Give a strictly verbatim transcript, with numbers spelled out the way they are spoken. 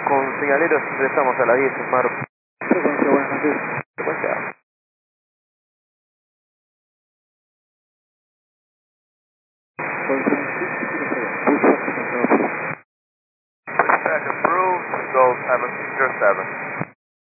Con señaleros ingresamos a las diez en Mar. Frecuencia, buenas noches. Frecuencia. Dispatch approved, Golf seven zero seven.